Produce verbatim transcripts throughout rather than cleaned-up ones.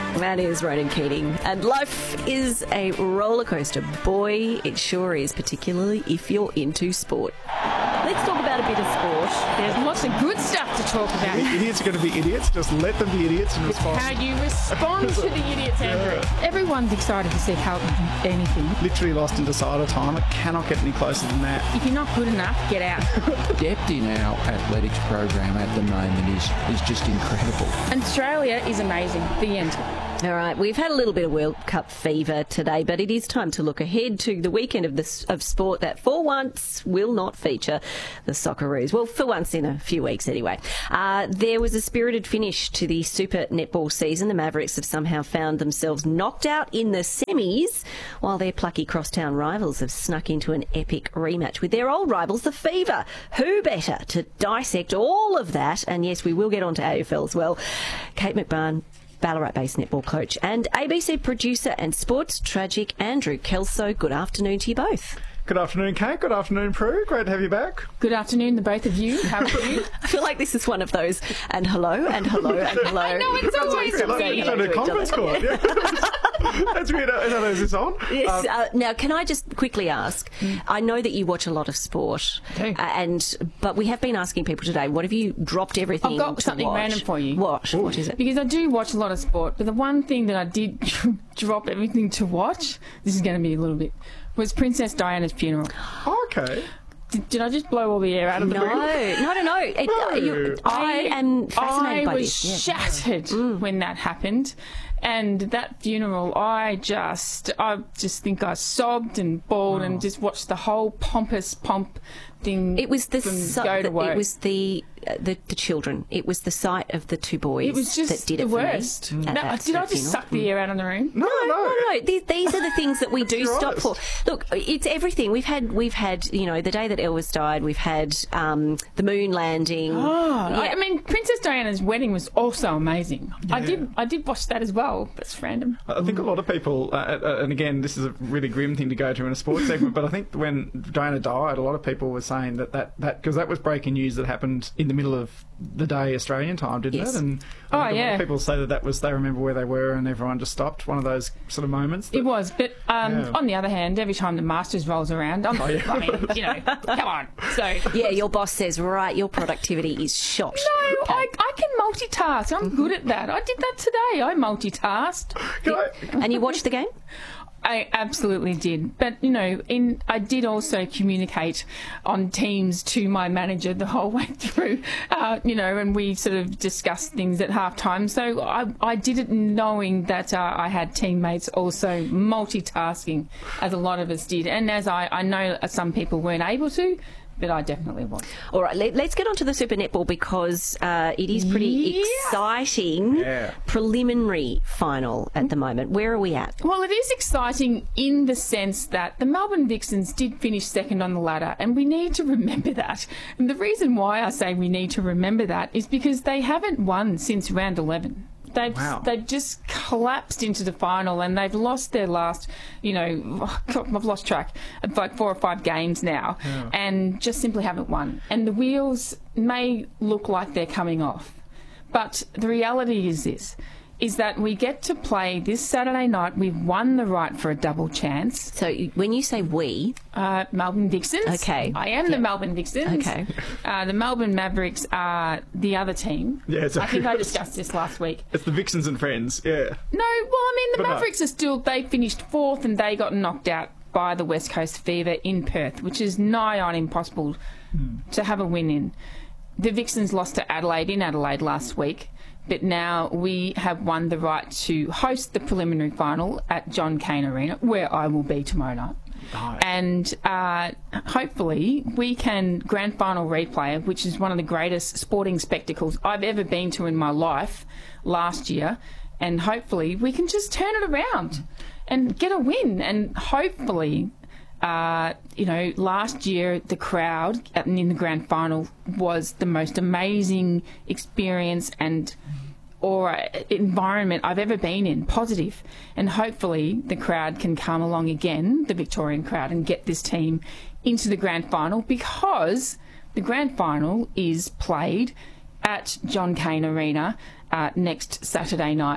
That is Ronan Keating. And life is a roller coaster. Boy, it sure is, particularly if you're into sport. Let's talk about a bit of sport. There's lots of good stuff to talk about. Idiots are going to be idiots. Just let them be idiots and respond. How you respond to the idiots, Andrew. Yeah. Everyone's excited to see Carlton do anything. Literally lost in decider time. It cannot get any closer than that. If you're not good enough, get out. Depth in our athletics program at the moment is, is just incredible. And Australia is amazing. The end. All right, we've had a little bit of World Cup fever today, but it is time to look ahead to the weekend of the, of sport that for once will not feature the Socceroos. Well, for once in a few weeks anyway. Uh, there was a spirited finish to the Super Netball season. The Mavericks have somehow found themselves knocked out in the semis, while their plucky crosstown rivals have snuck into an epic rematch with their old rivals, the Fever. Who better to dissect all of that? And yes, we will get on to A F L as well. Kate McMahon, Ballarat-based netball coach, and A B C producer and sports tragic Andrew Kelso. Good afternoon to you both. Good afternoon, Kate. Good afternoon, Prue. Great to have you back. Good afternoon, the both of you. How are you? I feel like this is one of those, and hello, and hello, and hello. I know, it's always It's like me. it's on a conference call. Yeah. That's weird. Is that- is this on? Yes. Um, Uh, now, can I just quickly ask? I know that you watch a lot of sport, do. uh, and but we have been asking people today. What have you dropped everything? I've got to something watch? random for you. What? What is it? Because I do watch a lot of sport, but the one thing that I did drop everything to watch, this is going to be a little bit, was Princess Diana's funeral. okay. Did, did I just blow all the air out of the No, room? no, no, no. It, No. you, I am fascinated I by was this. Yeah. shattered when that happened, and that funeral, I just, I just think I sobbed and bawled and just watched the whole pompous pomp thing. It was the from si- go to the- work. it was the, uh, the the children. It was the sight of the two boys. It was just that did the it for worst. me. at No, that did I just funeral. suck the air out of the room? No, no, No, no, no. These, these are the things that we do You're stop honest. for. Look, it's everything. We've had, we've had, you know, the day that Elvis died. We've had um, the moon landing. Oh, I, Yeah. I mean, Princess Diana's wedding was also amazing. I did, I did watch that as well. That's random. I think a lot of people, uh, uh, and again, this is a really grim thing to go to in a sports segment, but I think when Diana died, a lot of people were saying that that because that, that was breaking news that happened in the middle of the day Australian time, didn't Yes. it? And Oh, I think a lot yeah. of people say that that was they remember where they were and everyone just stopped. One of those sort of moments. That, It was, but um, Yeah. on the other hand, every time the Masters rolls around, I'm, I mean, you know, come on. So Yeah, your boss says, right, your productivity is shot. no, Okay. I, I can multitask. I'm good at that. I did that today. I multitasked. Can I- And you watched the game? I absolutely did. But, you know, in I did also communicate on Teams to my manager the whole way through, uh, you know, and we sort of discussed things at half time. So I, I did it knowing that uh, I had teammates also multitasking, as a lot of us did. And as I, I know some people weren't able to, but I definitely was. All right, let, let's get on to the Super Netball because uh, it is pretty Yeah. exciting Yeah. preliminary final at the moment. Where are we at? Well, it is exciting in the sense that the Melbourne Vixens did finish second on the ladder, and we need to remember that. And the reason why I say we need to remember that is because they haven't won since round eleven. They've Wow. they've just collapsed into the final, and they've lost their last, you know, I've lost track of like four or five games now, and just simply haven't won. And the wheels may look like they're coming off, but the reality is this. Is that we get to play this Saturday night. We've won the right for a double chance. So you- when you say we, Uh, Melbourne Vixens. Okay. I am Yeah. the Melbourne Vixens. Okay. Uh, the Melbourne Mavericks are the other team. Yeah, it's I think I discussed this last week. It's the Vixens and Friends. Yeah. No, well, I mean, the But no. Mavericks are still, they finished fourth and they got knocked out by the West Coast Fever in Perth, which is nigh on impossible to have a win in. The Vixens lost to Adelaide in Adelaide last week, but now we have won the right to host the preliminary final at John Cain Arena, where I will be tomorrow night. Nice. And uh, hopefully we can grand final replay, which is one of the greatest sporting spectacles I've ever been to in my life last year, and hopefully we can just turn it around and get a win. And hopefully, uh, you know, last year the crowd in the grand final was the most amazing experience and or environment I've ever been in, positive. And hopefully the crowd can come along again, the Victorian crowd, and get this team into the grand final, because the grand final is played at John Cain Arena uh, next Saturday night.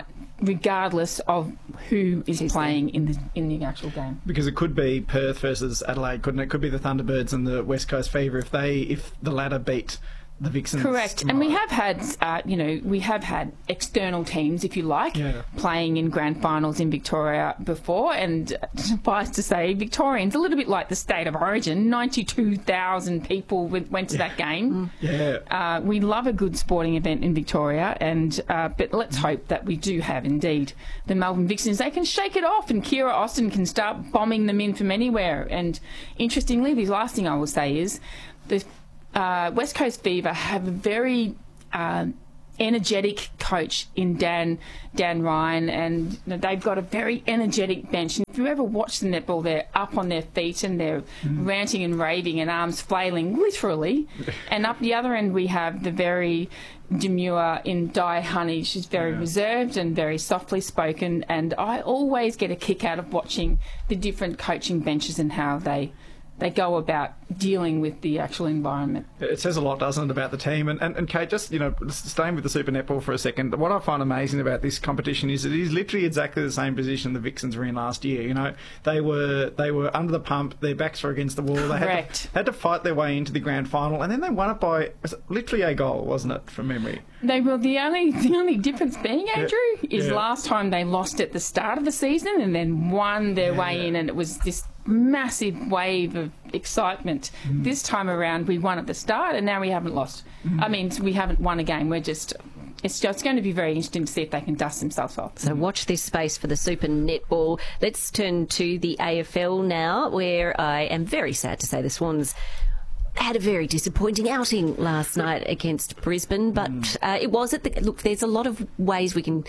regardless of who is playing in the in the actual game. Because it could be Perth versus Adelaide, couldn't it? It could be the Thunderbirds and the West Coast Fever if they if the latter beat the Vixens. Correct. tomorrow. And we have had, uh, you know, we have had external teams, if you like, Yeah. playing in grand finals in Victoria before. And suffice to say, Victorians, a little bit like the state of origin, ninety-two thousand people went, went to that game. Yeah. Uh, we love a good sporting event in Victoria, and uh, but let's hope that we do have indeed the Melbourne Vixens. They can shake it off, and Kira Austin can start bombing them in from anywhere. And interestingly, the last thing I will say is the uh, West Coast Fever have a very uh, energetic coach in Dan Dan Ryan, and you know, they've got a very energetic bench. And if you ever watch the netball, they're up on their feet and they're mm. ranting and raving and arms flailing, literally. And up the other end, we have the very demure in Di Honey. She's very yeah. reserved and very softly spoken. And I always get a kick out of watching the different coaching benches and how they they go about dealing with the actual environment. It says a lot, doesn't it, about the team? And, and, and Kate, just, you know, staying with the Super Netball for a second, what I find amazing about this competition is it is literally exactly the same position the Vixens were in last year. You know, they were they were under the pump, their backs were against the wall. They had to, had to fight their way into the grand final, and then they won it by was it literally a goal, wasn't it, from memory? They were the only the only difference being, Andrew, yeah. is yeah. last time they lost at the start of the season and then won their yeah. way in, and it was this massive wave of excitement. Mm. This time around, we won at the start, and now we haven't lost. Mm. I mean, we haven't won a game. We're just. It's just going to be very interesting to see if they can dust themselves off. So watch this space for the Super Netball. Let's turn to the A F L now, where I am very sad to say the Swans had a very disappointing outing last night against Brisbane, but mm. uh, it was at the look. There's a lot of ways we can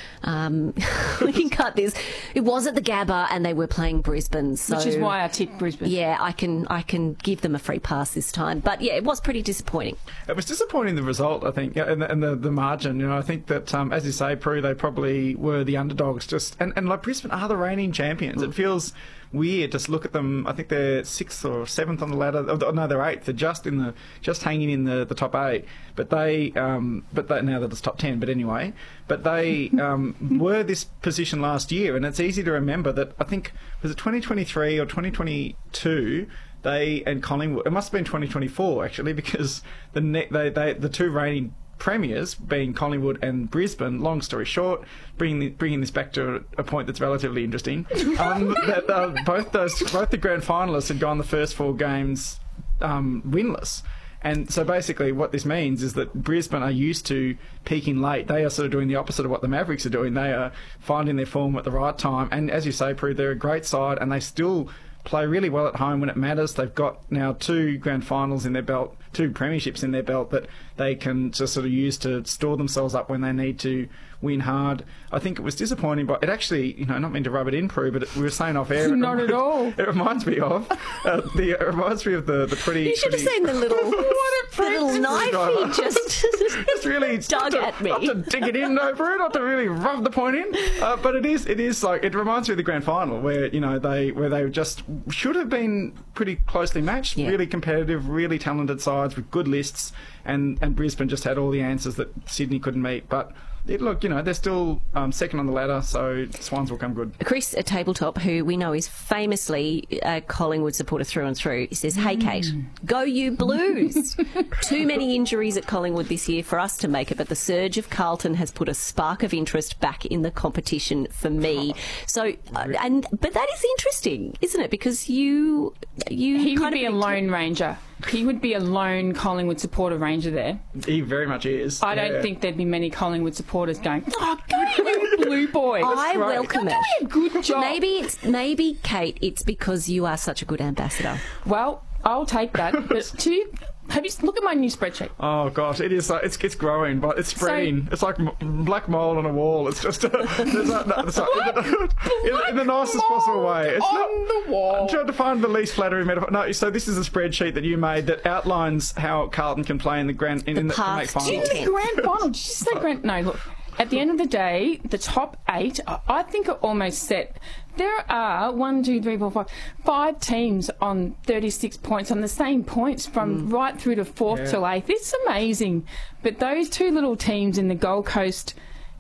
um, we can cut this. It was at the Gabba, and they were playing Brisbane, so, which is why I tipped Brisbane. Yeah, I can I can give them a free pass this time, but yeah, it was pretty disappointing. It was disappointing, the result, I think, and the, and the, the margin. You know, I think that um, as you say, Prue, they probably were the underdogs. Just and, and like Brisbane are the reigning champions. Mm. It feels weird to look at them. I think they're sixth or seventh on the ladder. Oh, no, they're eighth. They're just in the just hanging in the, the top eight. But they, um, but they, now that it's top ten. But anyway, but they um, were this position last year, and it's easy to remember that. I think was it twenty twenty-three or twenty twenty-two. They and Collingwood. It must have been twenty twenty-four actually, because the ne- they, they the two reigning premiers being Collingwood and Brisbane. Long story short, bringing the, bringing this back to a, a point that's relatively interesting. Um, that uh, both those both the grand finalists had gone the first four games um, winless. And so basically what this means is that Brisbane are used to peaking late. They are sort of doing the opposite of what the Mavericks are doing. They are finding their form at the right time. And as you say, Prue, they're a great side, and they still play really well at home when it matters. They've got now two grand finals in their belt, two premierships in their belt that they can just sort of use to store themselves up when they need to win hard. I think it was disappointing, but it actually, you know, not meant to rub it in, Prue, but it, we were saying off air. Not reminds, at all. It reminds me of uh, the. It reminds me of the the pretty. You should have pretty, seen the little the little knife he just just really dug to, at me. Not to dig it in, no, Prue, not to really rub the point in. Uh, but it is, it is like it reminds me of the grand final where you know they where they just should have been pretty closely matched, yeah. really competitive, really talented sides with good lists, and and Brisbane just had all the answers that Sydney couldn't meet, but. It, look, you know, they're still um, second on the ladder, so Swans will come good. Chris at Tabletop, who we know is famously a Collingwood supporter through and through, he says, hey, Kate, go you Blues. Too many injuries at Collingwood this year for us to make it, but the surge of Carlton has put a spark of interest back in the competition for me. So, uh, and but that is interesting, isn't it? Because you... you he kind would be of a lone ranger. He would be a lone Collingwood supporter ranger there. He very much is. I don't yeah. think there'd be many Collingwood supporters going, oh, go you blue boy. I right. welcome You're it. doing a good job. Maybe it's maybe Kate. It's because you are such a good ambassador. Well, I'll take that. But to have you look at my new spreadsheet? Oh gosh, it is. Like, it's it's growing, but it's spreading. So, it's like m- black mold on a wall. It's just uh, there's not, no, it's not, in, in the nicest possible way. It's on not, the wall. I'm trying to find the least flattering metaphor. No, so this is a spreadsheet that you made that outlines how Carlton can play in the grand in the, in the path to make to finals. In the grand final. Did you say grand? No, look. At the end of the day, the top eight, I think, are almost set. There are one, two, three, four, five, five teams on thirty-six points, on the same points from mm. right through to fourth yeah. till eighth. It's amazing. But those two little teams in the Gold Coast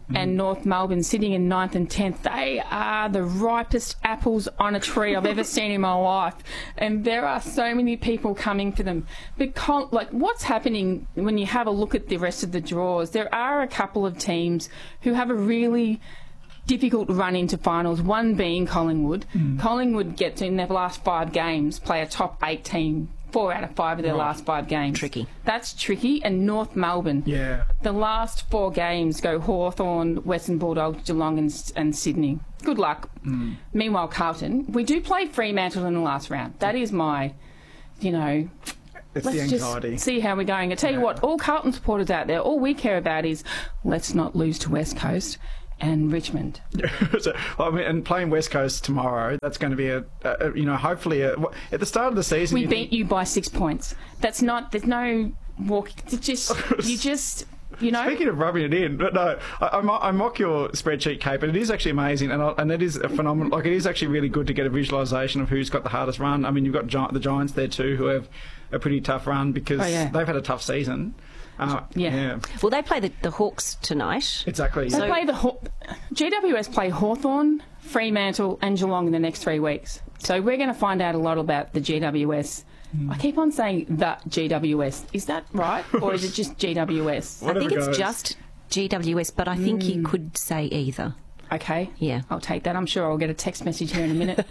and North Melbourne sitting in ninth and tenth. They are the ripest apples on a tree I've ever seen in my life, and there are so many people coming for them. But con- like, what's happening when you have a look at the rest of the draws? There are a couple of teams who have a really difficult run into finals, one being Collingwood. Mm. Collingwood gets in their last five games, play a top eight team, four out of five of their right. last five games. Tricky. That's tricky. And North Melbourne. Yeah. The last four games go Hawthorn, Western Bulldogs, Geelong and, and Sydney. Good luck. Mm. Meanwhile, Carlton, we do play Fremantle in the last round. That is my, you know... It's let's the anxiety. Just see how we're going. I tell yeah. you what, all Carlton supporters out there, all we care about is let's not lose to West Coast and Richmond. so, I mean, and playing West Coast tomorrow, that's going to be a, a you know, hopefully a, at the start of the season. We you beat think... you by six points. That's not. There's no walk. It's just you just. You know? Speaking of rubbing it in, but no, I, I, mock, I mock your spreadsheet, Kate, but it is actually amazing, and I, and it is a phenomenal. Like, it is actually really good to get a visualisation of who's got the hardest run. I mean, you've got Gi- the Giants there too, who have a pretty tough run because oh, yeah. they've had a tough season. Uh, yeah. yeah. Well, they play the, the Hawks tonight. Exactly. They So, play the Haw- G W S play Hawthorn, Fremantle, and Geelong in the next three weeks. So we're going to find out a lot about the G W S. I keep on saying the G W S. Is that right? Or is it just G W S? I think it's goes. just G W S, but I think mm. you could say either. Okay. Yeah. I'll take that. I'm sure I'll get a text message here in a minute.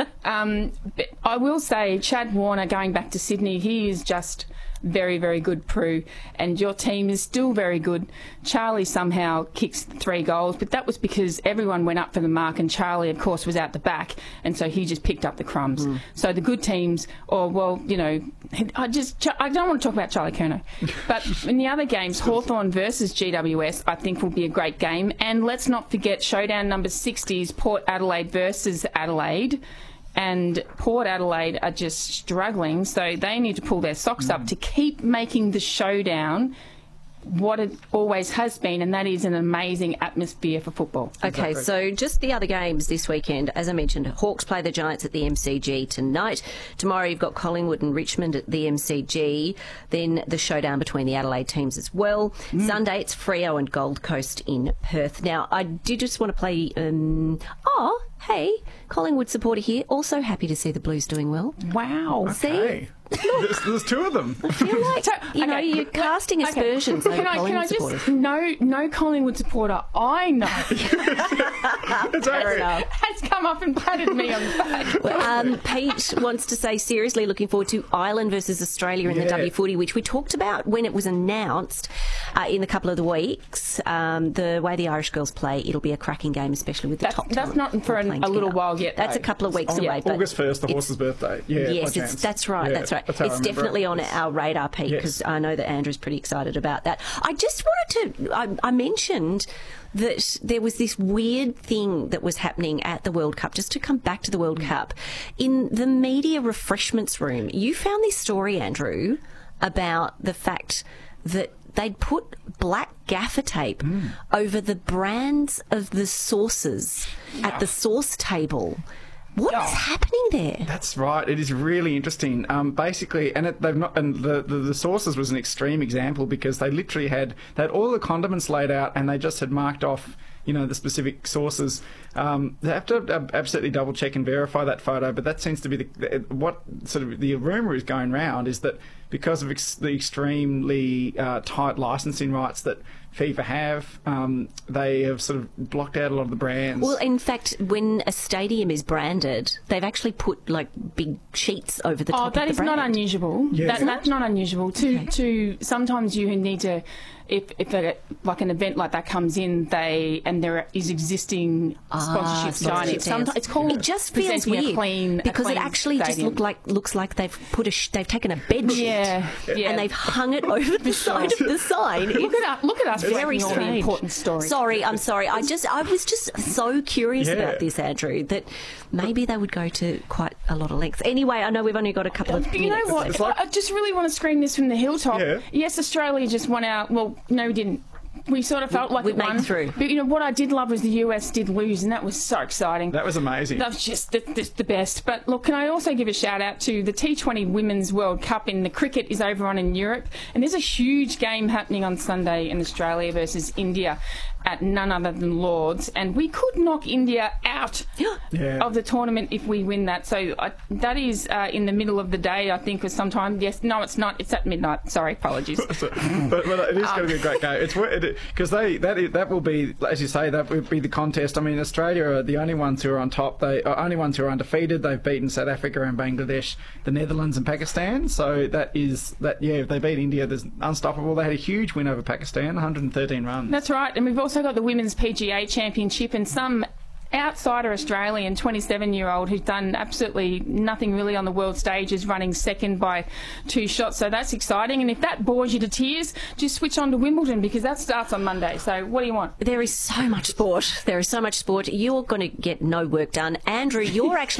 um, but I will say, Chad Warner, going back to Sydney, he is just very, very good, Prue. And your team is still very good. Charlie somehow kicks three goals, but that was because everyone went up for the mark and Charlie, of course, was out the back, and so he just picked up the crumbs. Mm. So the good teams, or, well, you know, I just I don't want to talk about Charlie Curnow. But in the other games, Hawthorn versus G W S, I think will be a great game. And let's not forget showdown number sixty is Port Adelaide versus Adelaide. And Port Adelaide are just struggling, so they need to pull their socks mm. up to keep making the showdown what it always has been, and that is an amazing atmosphere for football. Okay, exactly. So just the other games this weekend. As I mentioned, Hawks play the Giants at the M C G tonight. Tomorrow you've got Collingwood and Richmond at the M C G. Then the showdown between the Adelaide teams as well. Mm. Sunday it's Freo and Gold Coast in Perth. Now, I did just want to play... Um, oh, hey, Collingwood supporter here. Also happy to see the Blues doing well. Wow. Okay. See? there's, there's two of them. I feel like, so, you know, okay. you're casting aspersions okay. over can I, Collingwood can I just, supporters. No, no Collingwood supporter I know Fair enough. has come up and patted me on the back. Well, um, Pete wants to say, seriously looking forward to Ireland versus Australia in yeah. the W footy, which we talked about when it was announced uh, in a couple of the weeks. Um, the way the Irish girls play, it'll be a cracking game, especially with the that's, top That's not for an, a little while yet. That's though. a couple of weeks on away. But August first, the horse's birthday. Yeah, yes, it's, that's right. Yeah, that's right. That's it's definitely on our radar, Pete, because yes. I know that Andrew's pretty excited about that. I just wanted to. I, I mentioned that there was this weird thing that was happening at the World Cup. Just to come back to the World mm. Cup, in the media refreshments room, you found this story, Andrew, about the fact that they'd put black gaffer tape mm. over the brands of the sauces yeah. at the sauce table. What oh, is happening there? That's right. It is really interesting. Um, basically, and it, they've not. And the, the the sauces was an extreme example because they literally had they had all the condiments laid out and they just had marked off, you know, the specific sauces. Um, they have to absolutely double check and verify that photo, but that seems to be the, what sort of the rumour is going round is that because of ex- the extremely uh, tight licensing rights that FIFA have, um, they have sort of blocked out a lot of the brands. Well, in fact, when a stadium is branded, they've actually put like big sheets over the top oh, of the brand. Oh, that is not unusual. Yes. That, that's not unusual. To okay. to sometimes you need to, if if a, like an event like that comes in, they and there is existing ah, sponsorships going in. Sometimes it's called. It just feels weird weird clean, because clean it actually stadium. just look like looks like they've put a sh- they've taken a bed sheet yeah, yeah. and they've hung it over the side of the sign. Look at us! Look at us! Very all strange. The important story. Sorry, I'm sorry. I just I was just so curious yeah. about this, Andrew, that maybe they would go to quite a lot of lengths. Anyway, I know we've only got a couple of you minutes. know what? It's like, I just really want to scream this from the hilltop. Yeah. Yes, Australia just won out. Well, no, we didn't. We sort of felt we, like we it made won. it through. But you know what I did love was the U S did lose, and that was so exciting. That was amazing. That was just the, the, the best. But look, can I also give a shout out to the T twenty Women's World Cup in the cricket is over on in Europe, and there's a huge game happening on Sunday in Australia versus India. at none other than Lords, and we could knock India out Yeah. of the tournament if we win that. So I, that is uh, in the middle of the day, I think, or sometime. Yes, no, it's not. It's at midnight. Sorry, apologies. So, but, but it is going to be a great game. It's because they that is, that will be, as you say, that will be the contest. I mean, Australia are the only ones who are on top. They are only ones who are undefeated. They've beaten South Africa and Bangladesh, the Netherlands and Pakistan. So that is that. Yeah, if they beat India, there's unstoppable. They had a huge win over Pakistan, one hundred thirteen runs. That's right, and we've also got the Women's P G A Championship and some outsider Australian twenty-seven-year-old who's done absolutely nothing really on the world stage is running second by two shots. So that's exciting. And if that bores you to tears, just switch on to Wimbledon because that starts on Monday. So what do you want? There is so much sport. There is so much sport. You're going to get no work done. Andrew, you're actually